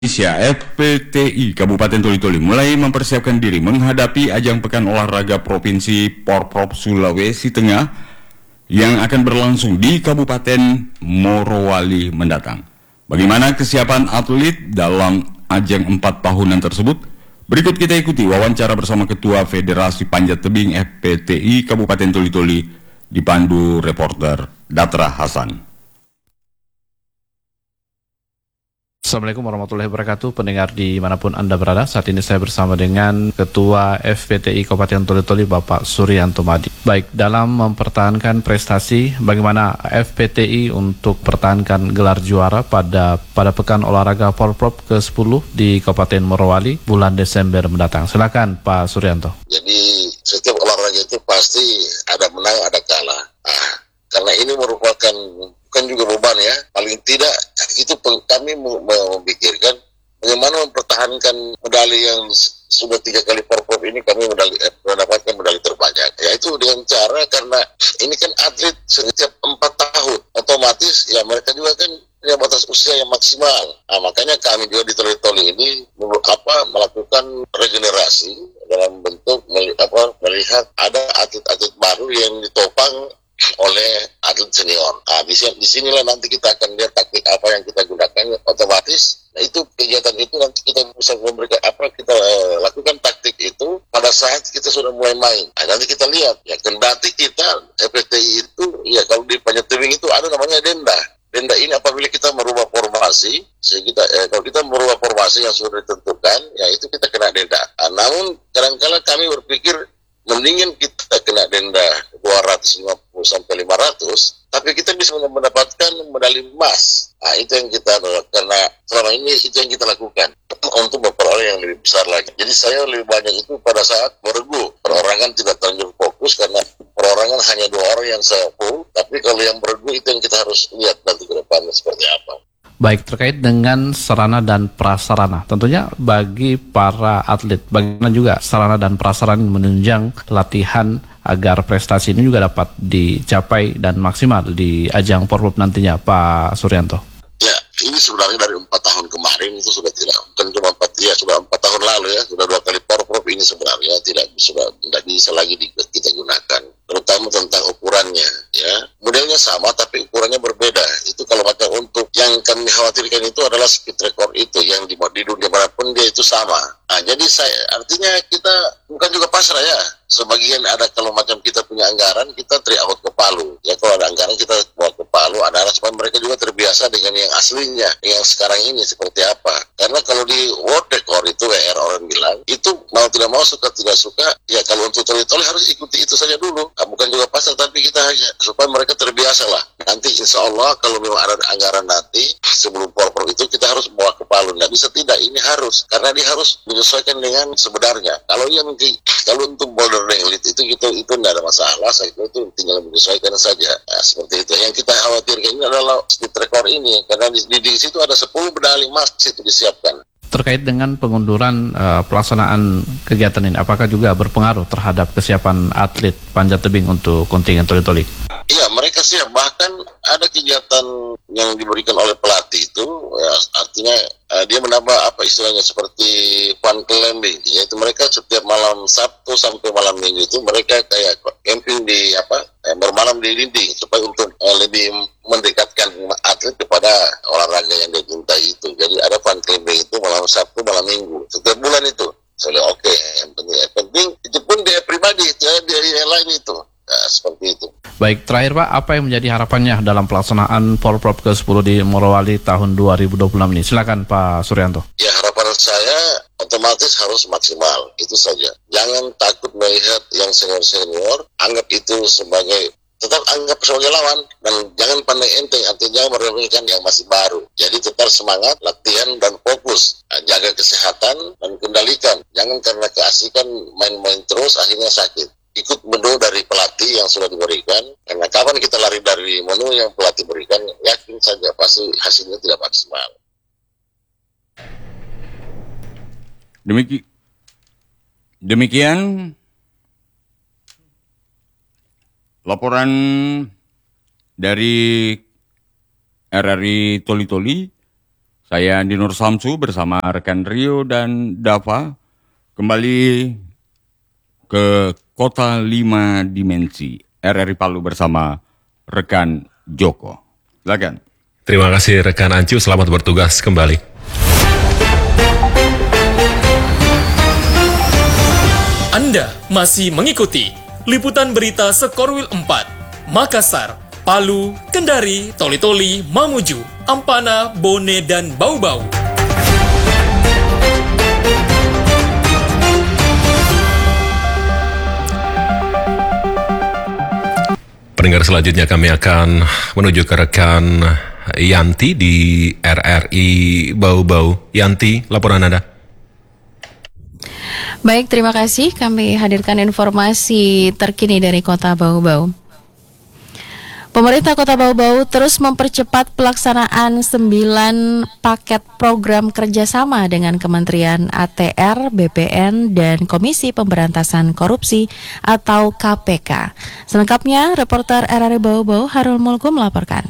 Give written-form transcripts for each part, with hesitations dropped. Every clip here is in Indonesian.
Indonesia FPTI Kabupaten Toli-Toli mulai mempersiapkan diri menghadapi ajang Pekan Olahraga Provinsi Porprov Sulawesi Tengah yang akan berlangsung di Kabupaten Morowali mendatang. Bagaimana kesiapan atlet dalam ajang 4 tahunan tersebut? Berikut kita ikuti wawancara bersama Ketua Federasi Panjat Tebing FPTI Kabupaten Toli-Toli dipandu reporter Datra Hasan. Assalamualaikum warahmatullahi wabarakatuh, pendengar dimanapun Anda berada. Saat ini saya bersama dengan Ketua FPTI Kabupaten Toli-Toli, Bapak Suryanto Madi. Baik, dalam mempertahankan prestasi, bagaimana FPTI untuk pertahankan gelar juara pada Pekan Olahraga Porprov ke-10 di Kabupaten Morowali bulan Desember mendatang? Silakan Pak Suryanto. Jadi setiap olahraga itu pasti ada menang, ada kalah. Karena ini merupakan bukan juga beban ya, paling tidak itu kami memikirkan bagaimana mempertahankan medali yang sudah 3 kali Porprov ini kami mendapatkan medali terbanyak. Ya itu dengan cara karena ini kan atlet setiap 4 tahun, otomatis ya mereka juga kan punya batas usia yang maksimal. Makanya kami juga di Toli-Toli ini melakukan regenerasi dalam bentuk melihat ada atlet-atlet baru yang ditopang oleh atlet senior. Di sinilah nanti kita akan lihat taktik apa yang kita gunakan. Otomatis, itu kegiatan itu nanti kita bisa memberikan kita lakukan taktik itu pada saat kita sudah mulai main. Nanti kita lihat ya, kendati kita FPTI itu ya kalau di panjat tebing itu ada namanya denda. Denda ini apabila kita merubah formasi, kalau kita merubah formasi yang sudah ditentukan, ya itu kita kena denda. Namun kadang-kadang kami berpikir mendingan kita kena denda 250 sampai 500, tapi kita bisa mendapatkan medali emas. Itu yang kita, karena selama ini itu yang kita lakukan untuk memperoleh yang lebih besar lagi. Jadi saya lebih banyak itu pada saat beregu. Perorangan tidak terlalu fokus karena perorangan hanya 2 orang yang saya full, tapi kalau yang beregu itu yang kita harus lihat nanti ke depannya seperti apa. Baik, terkait dengan sarana dan prasarana, tentunya bagi para atlet, bagaimana juga sarana dan prasarana menunjang latihan agar prestasi ini juga dapat dicapai dan maksimal di ajang Porprov nantinya, Pak Suryanto? Ya, ini sebenarnya dari 4 tahun kemarin itu sudah bukan cuma 4 tahun lalu ya, sudah 2 kali Porprov ini sebenarnya tidak bisa lagi kita gunakan, terutama tentang ukurannya ya. Modelnya sama tapi ukurannya berbeda. Itu kalau macam untuk yang kami khawatirkan itu adalah speed record itu yang di dunia manapun dia itu sama. Jadi artinya kita bukan juga pasrah ya. Sebagian ada kalau macam kita punya anggaran, kita out ke Palu. Ya kalau ada anggaran kita bawa ke Palu, ada supaya mereka juga terbiasa dengan yang aslinya, yang sekarang ini seperti apa. Karena kalau di world record itu WR orang bilang, itu mau tidak mau suka tidak suka, ya kalau untuk Toli-Toli harus ikuti itu saja dulu. Bukan juga pasrah, tapi kita hanya supaya mereka terbiasa lah. Nanti insya Allah kalau memang ada anggaran nanti sebelum Porprov itu kita harus bawa ke Palu. Nggak bisa tidak, ini harus, karena dia harus menyesuaikan dengan sebenarnya. Kalau untuk boulder elite itu tidak ada masalah, saya kira itu tinggal menyesuaikan saja. Seperti itu. Yang kita khawatirkan ini adalah speed record ini, karena di situ ada 10 medali emas itu disiapkan. Terkait dengan pengunduran pelaksanaan kegiatan ini, apakah juga berpengaruh terhadap kesiapan atlet panjat tebing untuk kontingen Toli-Toli? Iya, mereka siap. Bahkan ada kegiatan yang diberikan oleh pelatih itu, ya, artinya dia menambah istilahnya seperti fun climbing, yaitu mereka setiap malam Sabtu sampai malam Minggu itu mereka kayak camping bermalam di dinding supaya untuk lebih mendekatkan atlet kepada olahraga yang dia cintai itu. Jadi ada fun climbing itu malam Sabtu, malam Minggu, setiap bulan itu. Saya oke, yang penting itu pun dia pribadi, dia yang lain itu. Seperti itu. Baik, terakhir Pak, apa yang menjadi harapannya dalam pelaksanaan Porprov ke-10 di Morowali tahun 2026 ini? Silakan Pak Suryanto. Ya, harapan saya otomatis harus maksimal, itu saja. Jangan takut melihat yang senior-senior, tetap anggap sebagai lawan, dan jangan pandang enteng, artinya jangan meremehkan yang masih baru. Jadi tetap semangat, latihan dan fokus, jaga kesehatan dan kendalikan. Jangan karena keasikan main-main terus akhirnya sakit. Ikut menu dari pelatih yang sudah diberikan, karena kapan kita lari dari menu yang pelatih berikan, yakin saja pasti hasilnya tidak maksimal. Demikian laporan dari RRI Toli-Toli. Saya Andi Nur Samsu bersama rekan Rio dan Dava kembali ke Kota 5 Dimensi RRI Palu bersama rekan Joko. Silakan. Terima kasih rekan Ancu, selamat bertugas kembali. Anda masih mengikuti liputan berita Sekorwil 4, Makassar, Palu, Kendari, Toli-Toli, Mamuju, Ampana, Bone, dan Bau-Bau. Pendengar selanjutnya kami akan menuju ke rekan Yanti di RRI Bau-Bau. Yanti, laporan Anda. Baik, terima kasih. Kami hadirkan informasi terkini dari Kota Bau-Bau. Pemerintah Kota Bau-Bau terus mempercepat pelaksanaan 9 paket program kerjasama dengan Kementerian ATR, BPN, dan Komisi Pemberantasan Korupsi atau KPK. Selengkapnya, reporter RRI Bau-Bau Harul Mulku melaporkan.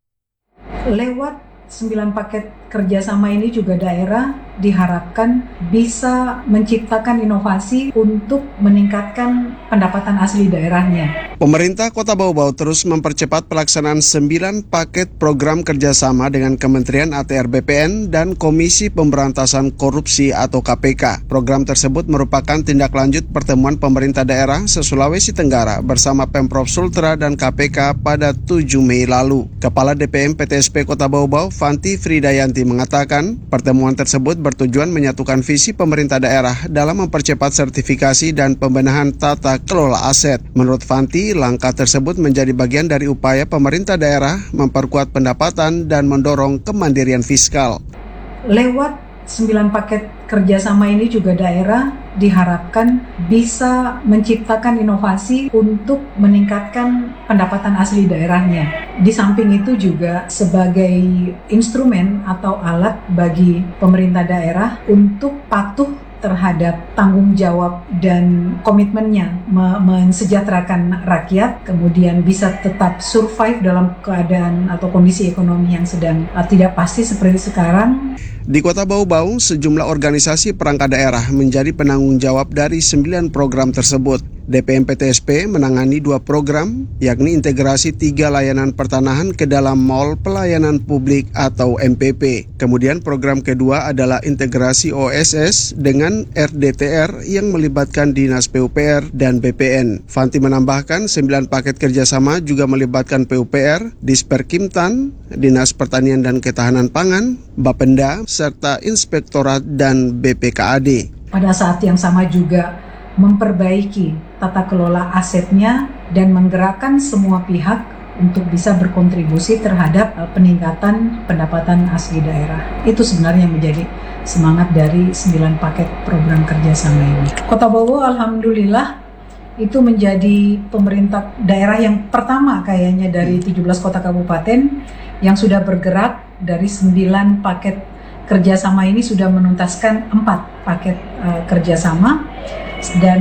Lewat 9 paket kerjasama ini juga daerah diharapkan bisa menciptakan inovasi untuk meningkatkan pendapatan asli daerahnya. Pemerintah Kota Bau-Bau terus mempercepat pelaksanaan 9 paket program kerjasama dengan Kementerian ATR BPN dan Komisi Pemberantasan Korupsi atau KPK. Program tersebut merupakan tindak lanjut pertemuan pemerintah daerah se-Sulawesi Tenggara bersama Pemprov Sultra dan KPK pada 7 Mei lalu. Kepala DPM PTSP Kota Bau-Bau, Fanti Fridayanti mengatakan, pertemuan tersebut bertujuan menyatukan visi pemerintah daerah dalam mempercepat sertifikasi dan pembenahan tata kelola aset. Menurut Fanti, langkah tersebut menjadi bagian dari upaya pemerintah daerah memperkuat pendapatan dan mendorong kemandirian fiskal. Lewat 9 paket kerjasama ini juga daerah diharapkan bisa menciptakan inovasi untuk meningkatkan pendapatan asli daerahnya. Di samping itu juga sebagai instrumen atau alat bagi pemerintah daerah untuk patuh terhadap tanggung jawab dan komitmennya mensejahterakan rakyat, kemudian bisa tetap survive dalam keadaan atau kondisi ekonomi yang sedang tidak pasti seperti sekarang. Di Kota Bau-Bau, sejumlah organisasi perangkat daerah menjadi penanggung jawab dari 9 program tersebut. DPM PTSP menangani 2 program, yakni integrasi 3 layanan pertanahan ke dalam Mall Pelayanan Publik atau MPP. Kemudian program kedua adalah integrasi OSS dengan RDTR yang melibatkan Dinas PUPR dan BPN. Fanti menambahkan 9 paket kerjasama juga melibatkan PUPR, Disperkimtan, Dinas Pertanian dan Ketahanan Pangan, Bapenda, serta Inspektorat dan BPKAD. Pada saat yang sama juga memperbaiki tata kelola asetnya dan menggerakkan semua pihak untuk bisa berkontribusi terhadap peningkatan pendapatan asli daerah. Itu sebenarnya menjadi semangat dari 9 paket program kerjasama ini. Kota Bau alhamdulillah itu menjadi pemerintah daerah yang pertama kayaknya dari 17 kota kabupaten yang sudah bergerak dari 9 paket kerjasama ini sudah menuntaskan 4 paket kerjasama dan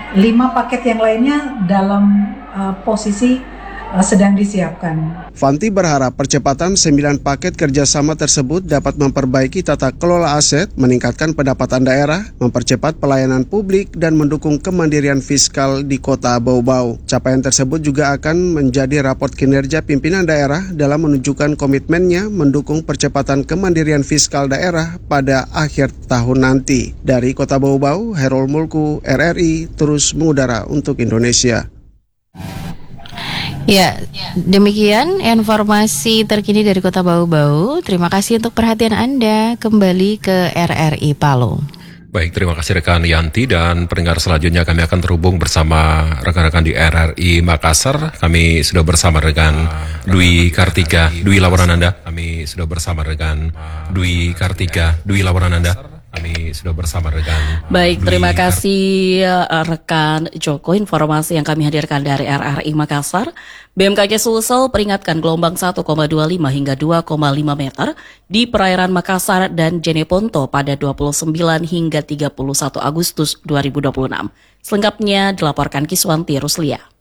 5 paket yang lainnya dalam posisi sedang disiapkan. Fanti berharap percepatan 9 paket kerjasama tersebut dapat memperbaiki tata kelola aset, meningkatkan pendapatan daerah, mempercepat pelayanan publik, dan mendukung kemandirian fiskal di Kota Bau-Bau. Capaian tersebut juga akan menjadi raport kinerja pimpinan daerah dalam menunjukkan komitmennya mendukung percepatan kemandirian fiskal daerah pada akhir tahun nanti. Dari Kota Bau-Bau, Herol Mulku, RRI, terus mengudara untuk Indonesia. Ya, demikian informasi terkini dari Kota Bau-Bau. Terima kasih untuk perhatian Anda. Kembali ke RRI Palu. Baik, terima kasih rekan Yanti, dan pendengar selanjutnya kami akan terhubung bersama rekan-rekan di RRI Makassar. Kami sudah bersama dengan Dwi Kartika. Dwi, laporan Anda. Kami sudah bersama dengan Dwi Kartika. Dwi, laporan Anda. Kami sudah bersama rekan. Baik, terima kasih rekan Joko. Informasi yang kami hadirkan dari RRI Makassar. BMKG Sulsel peringatkan gelombang 1,25 hingga 2,5 meter di perairan Makassar dan Jeneponto pada 29 hingga 31 Agustus 2026. Selengkapnya dilaporkan Kiswanti Ruslia.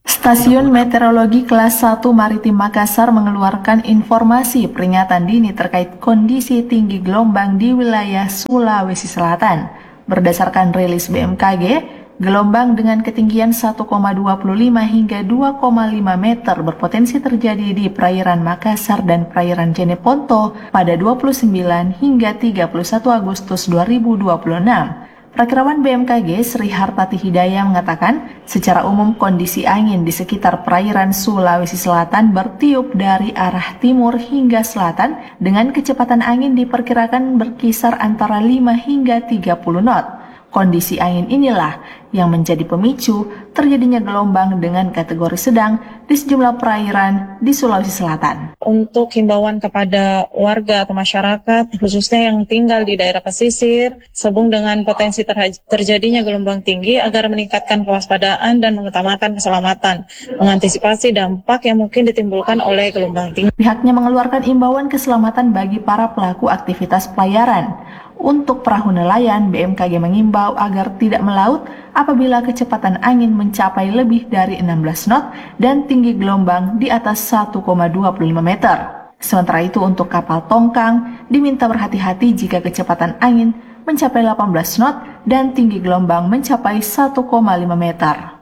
Stasiun Meteorologi Kelas 1 Maritim Makassar mengeluarkan informasi peringatan dini terkait kondisi tinggi gelombang di wilayah Sulawesi Selatan. Berdasarkan rilis BMKG, gelombang dengan ketinggian 1,25 hingga 2,5 meter berpotensi terjadi di perairan Makassar dan perairan Jeneponto pada 29 hingga 31 Agustus 2026. Prakirawan BMKG Sri Hartati Hidayah mengatakan, secara umum kondisi angin di sekitar perairan Sulawesi Selatan bertiup dari arah timur hingga selatan dengan kecepatan angin diperkirakan berkisar antara 5 hingga 30 knot. Kondisi angin inilah yang menjadi pemicu terjadinya gelombang dengan kategori sedang di sejumlah perairan di Sulawesi Selatan. Untuk himbauan kepada warga atau masyarakat, khususnya yang tinggal di daerah pesisir, sehubung dengan potensi terjadinya gelombang tinggi agar meningkatkan kewaspadaan dan mengutamakan keselamatan, mengantisipasi dampak yang mungkin ditimbulkan oleh gelombang tinggi. Pihaknya mengeluarkan imbauan keselamatan bagi para pelaku aktivitas pelayaran. Untuk perahu nelayan, BMKG mengimbau agar tidak melaut apabila kecepatan angin mencapai lebih dari 16 knot dan tinggi gelombang di atas 1,25 meter. Sementara itu untuk kapal tongkang diminta berhati-hati jika kecepatan angin mencapai 18 knot dan tinggi gelombang mencapai 1,5 meter.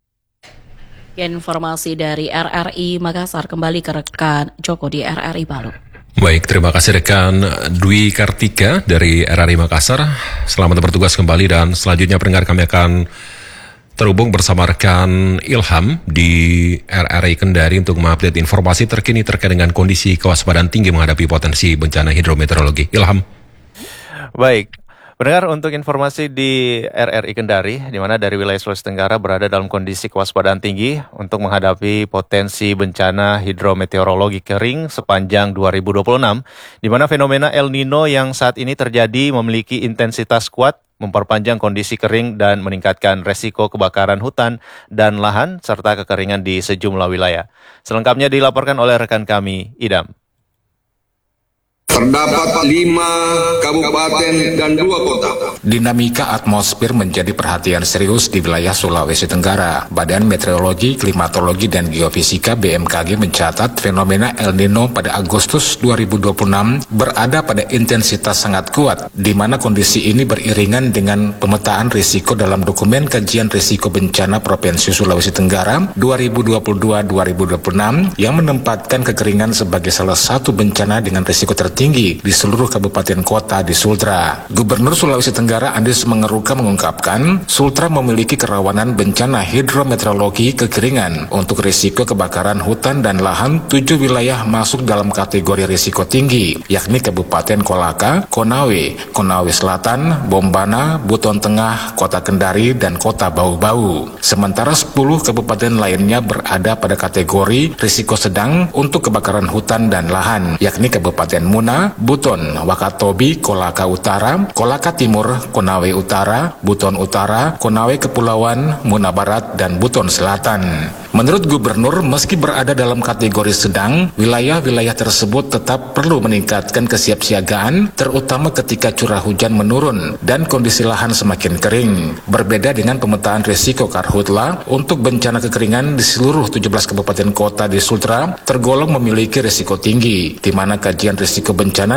Informasi dari RRI Makassar, kembali ke rekan Joko di RRI Palu. Baik, terima kasih rekan Dwi Kartika dari RRI Makassar. Selamat bertugas kembali dan selanjutnya pendengar kami akan terhubung bersama rekan Ilham di RRI Kendari untuk mengupdate informasi terkini terkait dengan kondisi kewaspadaan tinggi menghadapi potensi bencana hidrometeorologi. Ilham. Baik. Pendengar, untuk informasi di RRI Kendari, di mana dari wilayah Sulawesi Tenggara berada dalam kondisi kewaspadaan tinggi untuk menghadapi potensi bencana hidrometeorologi kering sepanjang 2026, di mana fenomena El Nino yang saat ini terjadi memiliki intensitas kuat, memperpanjang kondisi kering dan meningkatkan resiko kebakaran hutan dan lahan serta kekeringan di sejumlah wilayah. Selengkapnya dilaporkan oleh rekan kami, Idam. Terdapat 5 kabupaten dan 2 kota. Dinamika atmosfer menjadi perhatian serius di wilayah Sulawesi Tenggara. Badan Meteorologi, Klimatologi, dan Geofisika BMKG mencatat fenomena El Nino pada Agustus 2026 berada pada intensitas sangat kuat, di mana kondisi ini beriringan dengan pemetaan risiko dalam dokumen kajian risiko bencana Provinsi Sulawesi Tenggara 2022-2026 yang menempatkan kekeringan sebagai salah satu bencana dengan risiko tertinggi di seluruh kabupaten kota di Sultra. Gubernur Sulawesi Tenggara Andis Mengeruka mengungkapkan, Sultra memiliki kerawanan bencana hidrometeorologi kekeringan. Untuk risiko kebakaran hutan dan lahan, 7 wilayah masuk dalam kategori risiko tinggi, yakni Kabupaten Kolaka, Konawe, Konawe Selatan, Bombana, Buton Tengah, Kota Kendari, dan Kota Bau-Bau. Sementara 10 kabupaten lainnya berada pada kategori risiko sedang untuk kebakaran hutan dan lahan, yakni Kabupaten Muna, Buton, Wakatobi, Kolaka Utara, Kolaka Timur, Konawe Utara, Buton Utara, Konawe Kepulauan, Muna Barat, dan Buton Selatan. Menurut Gubernur, meski berada dalam kategori sedang, wilayah-wilayah tersebut tetap perlu meningkatkan kesiapsiagaan, terutama ketika curah hujan menurun dan kondisi lahan semakin kering. Berbeda dengan pemetaan risiko karhutla, untuk bencana kekeringan di seluruh 17 kabupaten kota di Sultra tergolong memiliki risiko tinggi, di mana kajian risiko bencana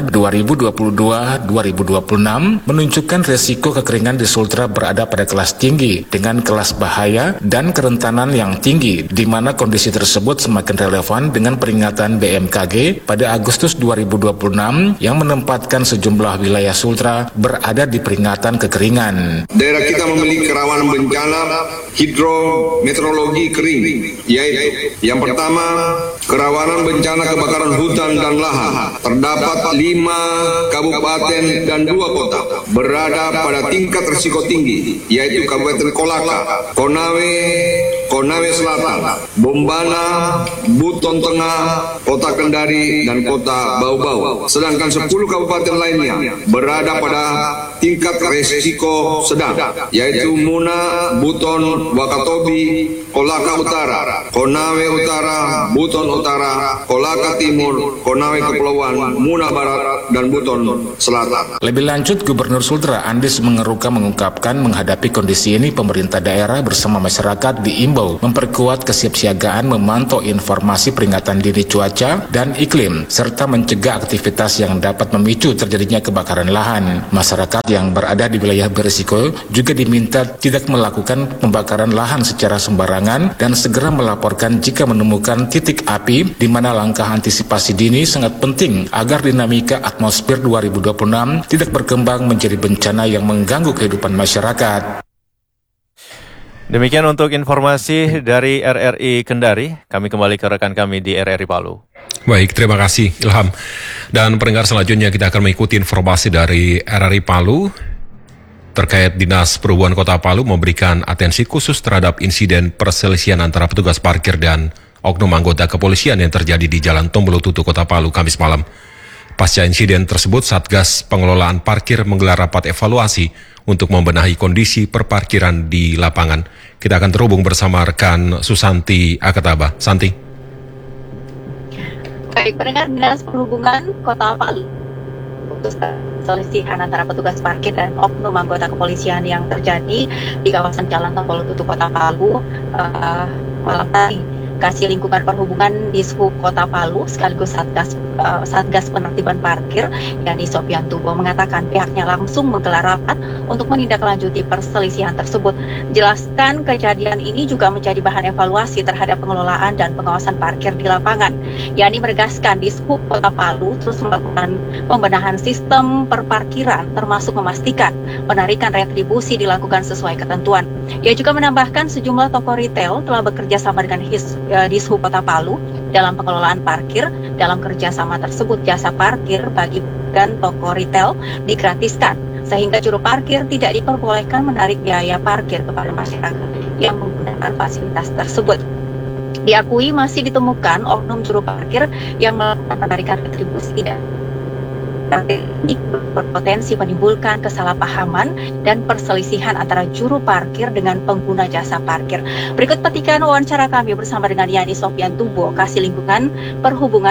2022-2026 menunjukkan risiko kekeringan di Sultra berada pada kelas tinggi dengan kelas bahaya dan kerentanan yang tinggi, di mana kondisi tersebut semakin relevan dengan peringatan BMKG pada Agustus 2026 yang menempatkan sejumlah wilayah Sultra berada di peringatan kekeringan. Daerah kita memiliki kerawanan bencana hidrometeorologi kering, yaitu yang pertama, kerawanan bencana kebakaran hutan dan lahan. Terdapat 5 kabupaten dan 2 kota berada pada tingkat risiko tinggi, yaitu Kabupaten Kolaka, Konawe Selatan, Bombana, Buton Tengah, Kota Kendari, dan Kota Bau-Bau. Sedangkan 10 kabupaten lainnya berada pada tingkat risiko sedang, yaitu Muna, Buton, Wakatobi, Kolaka Utara, Konawe Utara, Buton Utara, Kolaka Timur, Konawe Kepulauan, Muna Barat, dan Buton Selatan. Lebih lanjut, Gubernur Sultra Andis Mengeruka mengungkapkan menghadapi kondisi ini pemerintah daerah bersama masyarakat diimbau berisiko, memperkuat kesiapsiagaan memantau informasi peringatan dini cuaca dan iklim, serta mencegah aktivitas yang dapat memicu terjadinya kebakaran lahan. Masyarakat yang berada di wilayah berisiko juga diminta tidak melakukan pembakaran lahan secara sembarangan dan segera melaporkan jika menemukan titik api, di mana langkah antisipasi dini sangat penting agar dinamika atmosfer 2026 tidak berkembang menjadi bencana yang mengganggu kehidupan masyarakat. Demikian untuk informasi dari RRI Kendari. Kami kembali ke rekan kami di RRI Palu. Baik, terima kasih Ilham. Dan pendengar selanjutnya kita akan mengikuti informasi dari RRI Palu terkait Dinas Perhubungan Kota Palu memberikan atensi khusus terhadap insiden perselisihan antara petugas parkir dan oknum anggota kepolisian yang terjadi di Jalan Tombolo Tutu, Kota Palu, Kamis malam. Pasca insiden tersebut, Satgas Pengelolaan Parkir menggelar rapat evaluasi untuk membenahi kondisi perparkiran di lapangan. Kita akan terhubung bersama rekan Susanti Akataba. Santi. Baik, pendengar, Dinas Perhubungan Kota Palu putus perselisihan antara petugas parkir dan oknum anggota kepolisian yang terjadi di kawasan Jalan Tombolo Tutu, Kota Palu malam tadi. Kasih Lingkungan Perhubungan Dishub Kota Palu sekaligus Satgas Penertiban Parkir yakni Sofian Tubo mengatakan pihaknya langsung menggelar rapat untuk menindaklanjuti perselisihan tersebut. Jelaskan kejadian ini juga menjadi bahan evaluasi terhadap pengelolaan dan pengawasan parkir di lapangan. yakni menegaskan Dishub Kota Palu terus melakukan pembenahan sistem perparkiran termasuk memastikan penarikan retribusi dilakukan sesuai ketentuan. Ia juga menambahkan sejumlah toko retail telah bekerja sama dengan Dishub Kota Palu dalam pengelolaan parkir. Dalam kerjasama tersebut, jasa parkir bagi dan toko retail digratiskan, sehingga juru parkir tidak diperbolehkan menarik biaya parkir kepada masyarakat yang menggunakan fasilitas tersebut. Diakui masih ditemukan oknum juru parkir yang melakukan penarikan retribusi tidak ini berpotensi menimbulkan kesalahpahaman dan perselisihan antara juru parkir dengan pengguna jasa parkir. Berikut petikan wawancara kami bersama dengan Yani Sofian Tubo, Kasih Lingkungan Perhubungan